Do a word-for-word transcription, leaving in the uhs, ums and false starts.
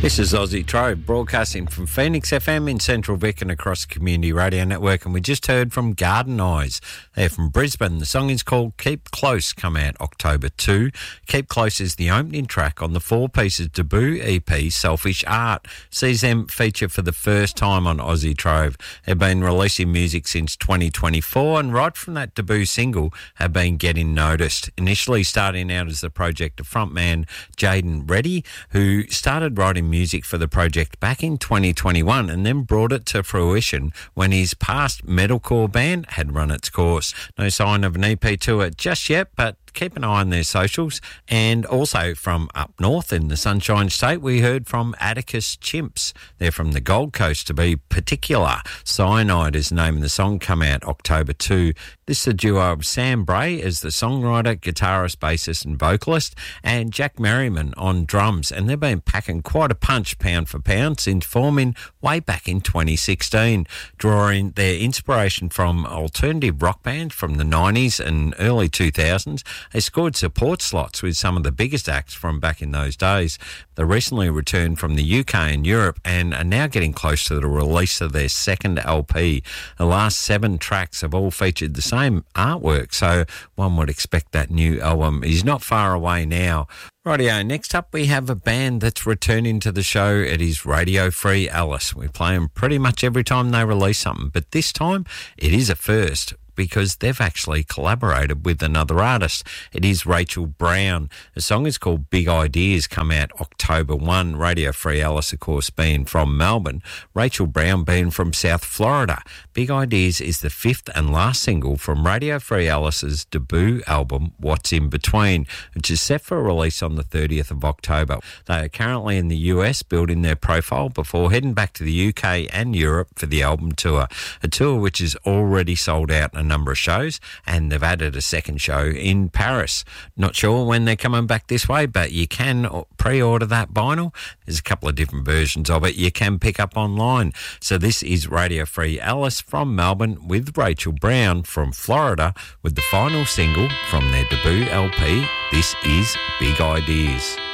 This is Aussie Trove, broadcasting from Phoenix F M in Central Vic and across the Community Radio Network. And we just heard from Garden Eyes. They're from Brisbane. The song is called Keep Close, come out October second. Keep Close is the opening track on the Four Pieces debut E P, Selfish Art. Sees them feature for the first time on Aussie Trove. They've been releasing music since twenty twenty-four, and right from that debut single have been getting noticed. Initially starting out as the project of frontman Jaden Reddy, who started writing music for the project back in twenty twenty-one and then brought it to fruition when his past metalcore band had run its course. No sign of an E P tour just yet, but keep an eye on their socials. And also from up north in the Sunshine State, we heard from Atticus Chimps. They're from the Gold Coast, to be particular. Cyanide is the name of the song, come out October second. This is a duo of Sam Bray as the songwriter, guitarist, bassist and vocalist, and Jack Merriman on drums. And they've been packing quite a punch pound for pound since forming way back in twenty sixteen, drawing their inspiration from alternative rock bands from the nineties and early two thousands. They scored support slots with some of the biggest acts from back in those days. They recently returned from the U K and Europe and are now getting close to the release of their second L P. The last seven tracks have all featured the same artwork, so one would expect that new album is not far away now. Rightio, next up we have a band that's returning to the show. It is Radio Free Alice. We play them pretty much every time they release something, but this time it is a first, because they've actually collaborated with another artist. It is Rachel Brown. The song is called Big Ideas, come out October first. Radio Free Alice, of course, being from Melbourne. Rachel Brown being from South Florida. Big Ideas is the fifth and last single from Radio Free Alice's debut album, What's In Between, which is set for release on the thirtieth of October. They are currently in the U S building their profile before heading back to the U K and Europe for the album tour, a tour which is already sold out a number of shows, and they've added a second show in Paris. Not sure when they're coming back this way, but you can pre-order that vinyl. There's a couple of different versions of it you can pick up online. So this is Radio Free Alice from Melbourne with Rachel Brown from Florida with the final single from their debut L P. This is Big Ideas.